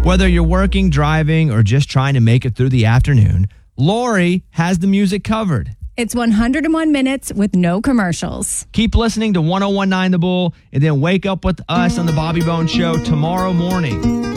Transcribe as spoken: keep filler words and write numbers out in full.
Whether you're working, driving, or just trying to make it through the afternoon, Lori has the music covered. It's one hundred one minutes with no commercials. Keep listening to one oh one point nine The Bull and then wake up with us on the Bobby Bones Show tomorrow morning.